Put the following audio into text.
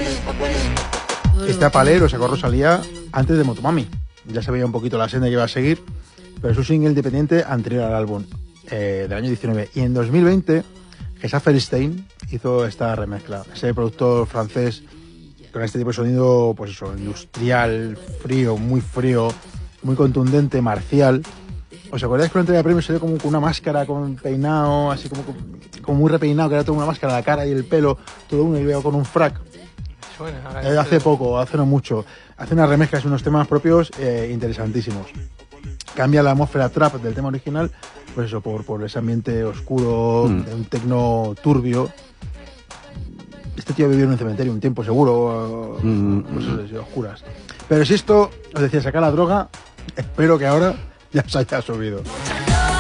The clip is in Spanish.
Este Apalé lo sacó Rosalía antes de Motomami. Ya se veía un poquito la senda que iba a seguir, pero es un single independiente anterior al álbum, del año 19. Y en 2020, Gesa Feldstein hizo esta remezcla. Ese productor francés con este tipo de sonido, pues eso, industrial, frío, muy contundente, marcial. ¿Os acordáis que la entrega de premios se ve como con una máscara, con un peinado, así como muy repeinado, que era toda una máscara, la cara y el pelo, todo uno y veo con un frac? Hace poco, hace no mucho, hace unas remezclas y unos temas propios interesantísimos. Cambia la atmósfera trap del tema original, pues eso, por ese ambiente oscuro, de un tecno turbio. Este tío vivió en un cementerio un tiempo seguro, pues eso, oscuras. Pero si esto, os decía, sacar la droga, espero que ahora ya se haya subido.